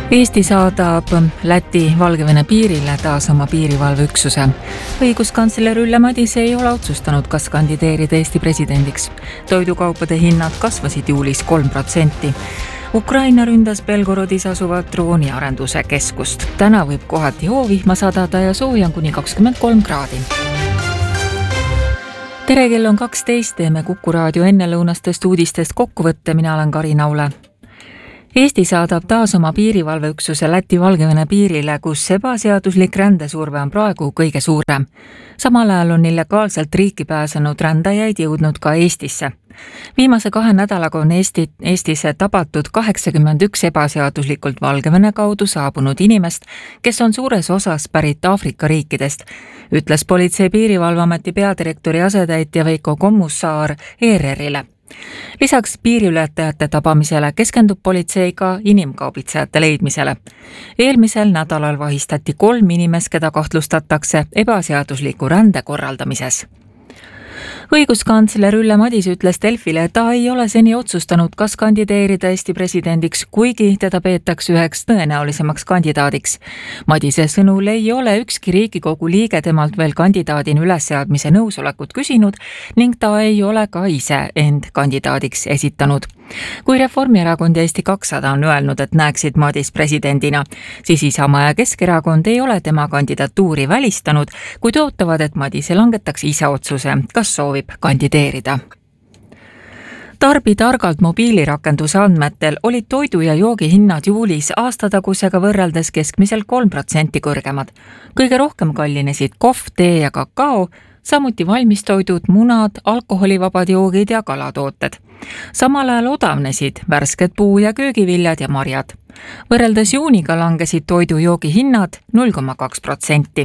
Eesti saadab Läti-Valgevene piirile taas oma piirivalveüksuse. Õiguskantsler Ülle Madise ei ole otsustanud, kas kandideerida Eesti presidendiks. Toidukaupade hinnad kasvasid juulis 3%. Ukraina ründas Belgorodis asuvat drooniarenduse keskust. Täna võib kohati hoovihma sadada ja sooja kuni 23 kraadi. Tere, kell on 12, teeme Kuku raadio ennelõunastest uudistest kokkuvõtte, mina olen Karin Aule. Eesti saadab taas oma piirivalveüksuse Läti-Valgevene piirile, kus ebaseaduslik rändesurve on praegu kõige suurem. Samal ajal on illegaalselt riiki pääsenud rändajaid jõudnud ka Eestisse. Viimase 2 nädalaga on Eestisse tabatud 81 ebaseaduslikult Valgevene kaudu saabunud inimest, kes on suures osas pärit Aafrika riikidest, ütles Politsei- piirivalveameti peadirektori asetäitja Veiko Kommussaar ERR-ile. Lisaks piiriületajate tabamisele keskendub politsei ka inimkaubitsejate leidmisele. Eelmisel nädalal vahistati 3 inimest, keda kahtlustatakse ebaseadusliku rände korraldamises. Õiguskantsler Ülle Madise ütles Delfile, et ta ei ole seni otsustanud, kas kandideerida Eesti presidendiks, kuigi teda peetakse üheks tõenäolisemaks kandidaadiks. Madise sõnul ei ole ükski Riigikogu liige temalt veel kandidaadin ülesseadmise nõusolekut küsinud ning ta ei ole ka ise end kandidaadiks esitanud. Kui Reformierakond ja Eesti 200 on öelnud, et näeksid Madist presidendina, siis Isamaa ja Keskerakond ei ole tema kandidatuuri välistanud, kuid ootavad, et Madise langetaks ise otsuse, kas soovib kandideerida. Tarbi targalt mobiilirakenduse andmetel olid toidu ja joogi hinnad juulis aastatagusega võrreldes keskmiselt 3% kõrgemad. Kõige rohkem kallinesid kohv, tee ja kakao, samuti valmistoidud, munad, alkoholivabad joogid ja kalatooted. Samal ajal odavnesid värsked puu- ja köögiviljad ja marjad. Võrreldes juuniga langesid toidujoogi hinnad 0,2%.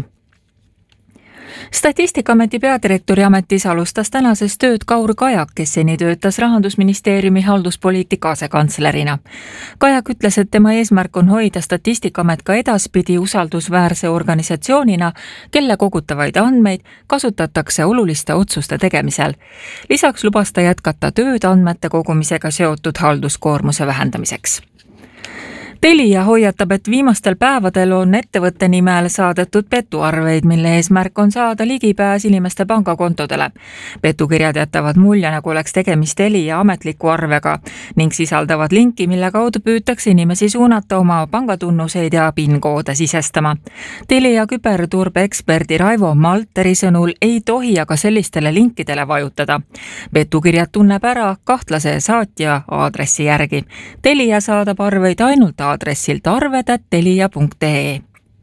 Statistikaameti peadirektori ametis alustas tänases tööd Kaur Kajak, kes seni töötas Rahandusministeeriumi halduspoliitika asekantslerina. Kajak ütles, et tema eesmärk on hoida Statistikaamet ka edaspidi usaldusväärse organisatsioonina, kelle kogutavaid andmeid kasutatakse oluliste otsuste tegemisel. Lisaks lubas ta jätkata tööd andmete kogumisega seotud halduskoormuse vähendamiseks. Telia hoiatab, et viimastel päevadel on ettevõtte nimel saadetud petuarveid, mille eesmärk on saada ligipääs inimeste pangakontodele. Petukirjad jätavad mulje, nagu oleks tegemist Telia ametliku arvega ning sisaldavad linki, mille kaudu püütakse inimesi suunata oma pangatunnuseid ja PIN-koode sisestama. Telia küberturbeeksperdi Raivo Malteri sõnul ei tohi aga sellistele linkidele vajutada. Petukirjad tunneb ära kahtlase saatja aadressi järgi. Telia saadab arveid ainult aadressilt arved@telia.ee.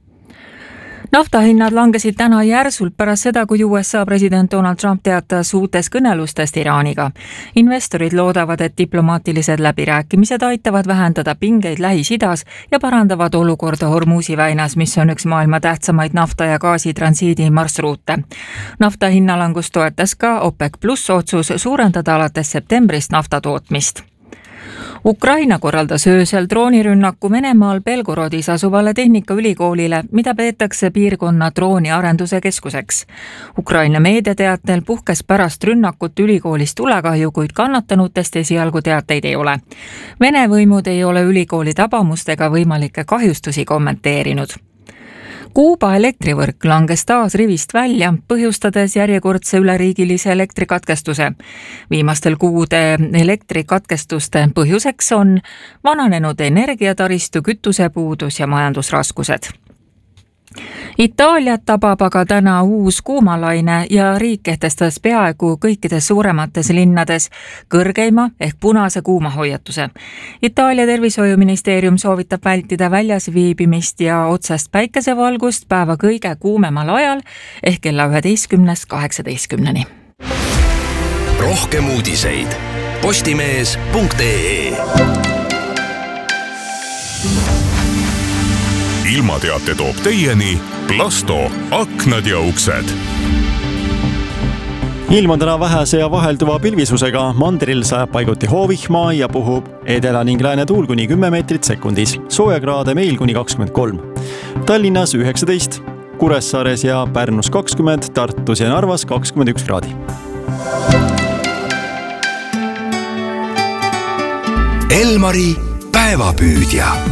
Naftahinnad langesid täna järsult pärast seda, kui USA president Donald Trump teatas uutest kõnelustest Iraaniga. Investorid loodavad, et diplomaatilised läbirääkimised aitavad vähendada pingeid Lähis-Idas ja parandavad olukorda Hormuzi väinas, mis on üks maailma tähtsamaid nafta- ja gaasitransiidi marsruute. Nafta hinnalangus toetas ka OPEC+ otsus suurendada alates septembrist naftatootmist. Ukraina korraldas öösel droonirünnaku Venemaal Belgorodis asuvale tehnikaülikoolile, mida peetakse piirkonna drooniarenduse keskuseks. Ukraina meediateatel puhkes pärast rünnakut ülikoolis tulekahju, kuid kannatanutest esialgu teateid ei ole. Vene võimud ei ole ülikooli tabamust ega võimalikke kahjustusi kommenteerinud. Kuuba elektrivõrk langes taas rivist välja, põhjustades järjekordse üleriigilise elektrikatkestuse. Viimastel kuude elektrikatkestuste põhjuseks on vananenud energiataristu, kütusepuudus ja majandusraskused. Itaaliat tabab aga täna uus kuumalaine ja riik kehtestas peaaegu kõikides suuremates linnades kõrgeima ehk punase kuumahoiatuse. Itaalia tervishoiuministeerium soovitab vältida väljas viibimist ja otsest päikesevalgust päeva kõige kuumemal ajal ehk kella 11-18. Rohkem uudiseid postimees.ee. Ilmateate toob teieni Plasto aknad ja uksed. Ilm on täna vähese ja vahelduva pilvisusega, mandril sajab paiguti hoovihma ja puhub edela ning lääne tuul kuni 10 meetrit sekundis. Soojakraade meil kuni 23. Tallinnas 19, Kuressaares ja Pärnus 20, Tartus ja Narvas 21 kraadi. Elmari päevapüüdja.